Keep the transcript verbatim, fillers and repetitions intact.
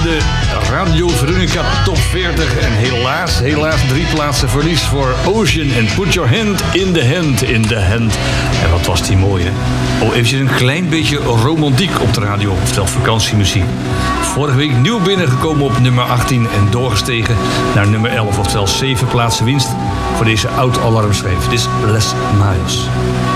de Radio Veronica Top veertig. En helaas, helaas drie plaatsen verlies voor Ocean en Put Your Hand in the Hand, in the Hand. En wat was die mooi, hè? Oh, eventjes een klein beetje romantiek op de radio, oftewel vakantiemuziek. Vorige week nieuw binnengekomen op nummer achttien en doorgestegen naar nummer elf, oftewel zeven plaatsen winst voor deze oud-alarmschijf. Dit is Les Miles.